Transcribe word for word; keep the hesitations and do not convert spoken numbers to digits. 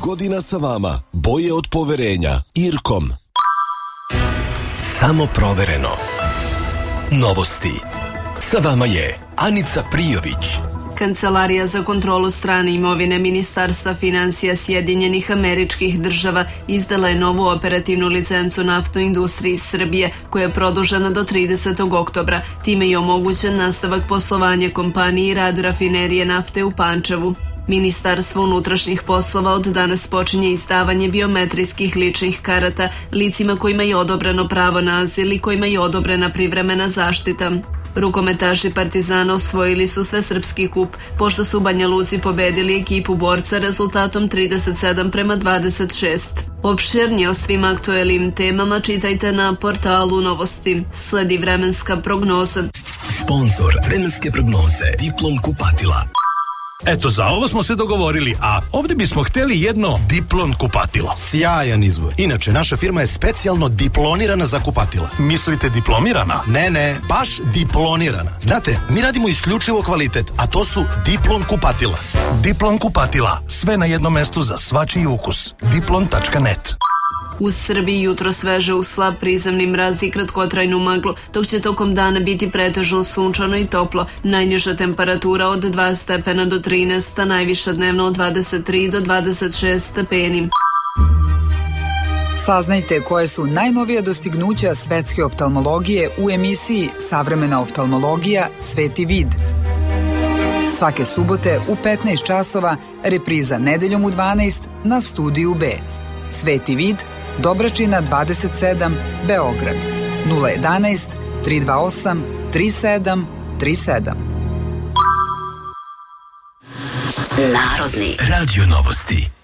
godina sa vama. Boje od poverenja. Irkom. Samo provereno. Novosti. Sa vama je Anica Prijović. Kancelarija za kontrolu strane imovine Ministarstva finansija Sjedinjenih Američkih Država izdala je novu operativnu licencu naftnoj industriji Srbije koja je produžena do tridesetog oktobra. Time je omogućen nastavak poslovanja kompaniji i rad rafinerije nafte u Pančevu. Ministarstvo unutrašnjih poslova od danas počinje izdavanje biometrijskih ličnih karata licima kojima je odobreno pravo na azil i kojima je odobrena privremena zaštita. Rukometaši Partizana osvojili su svesrpski kup, pošto su u Banja Luci pobedili ekipu Borca rezultatom trideset sedam prema dvadeset šest. Opširnije o svim aktuelnim temama čitajte na portalu Novosti. Sledi vremenska prognoza. Sponzor vremenske prognoze Diplom kupatila. Eto, za ovo smo se dogovorili, a ovdje bismo htjeli jedno Diplon kupatilo. Sjajan izbor. Inače, naša firma je specijalno diplonirana za kupatila. Mislite diplomirana? Ne, ne, baš diplonirana. Znate, mi radimo isključivo kvalitet, a to su Diplon kupatila. Diplon kupatila, sve na jednom mestu za svačiji ukus. diplon tačka net. U Srbiji jutro sveže uz slab prizemni mraz i kratkotrajnu maglu, dok će tokom dana biti pretežno sunčano i toplo. Najniža temperatura od dva stepena do trinaest, a najviša dnevno od dvadeset tri do dvadeset šest stepeni. Saznajte koje su najnovija dostignuća svetske oftalmologije u emisiji Savremena oftalmologija Sveti vid. Svake subote u petnaest časova, repriza nedeljom u dvanaest na Studiju B. Sveti vid, Dobračina dvadeset sedam, Beograd, nula jedanaest, tri dva osam, tri sedam tri sedam. Narodni radio novosti.